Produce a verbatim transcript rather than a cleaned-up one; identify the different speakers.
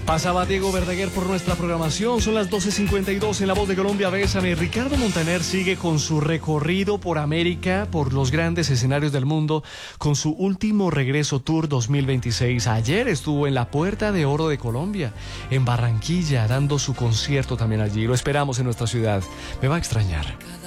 Speaker 1: Pasaba Diego Verdaguer por nuestra programación. Son las doce cincuenta y dos en La Voz de Colombia. Bésame. Ricardo Montaner sigue con su recorrido por América, por los grandes escenarios del mundo, con su último regreso Tour dos mil veintiséis. Ayer estuvo en la Puerta de Oro de Colombia, en Barranquilla, dando su concierto también allí. Lo esperamos en nuestra ciudad. Me va a extrañar.